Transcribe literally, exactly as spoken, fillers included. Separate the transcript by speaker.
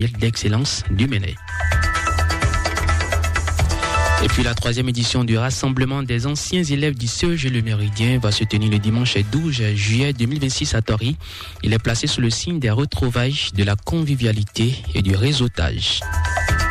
Speaker 1: professionnelle d'excellence du Ménet. Et puis la troisième édition du rassemblement des anciens élèves du C E G Le Méridien va se tenir le dimanche douze juillet deux mille vingt-six à Tori. Il est placé sous le signe des retrouvailles, de la convivialité et du réseautage.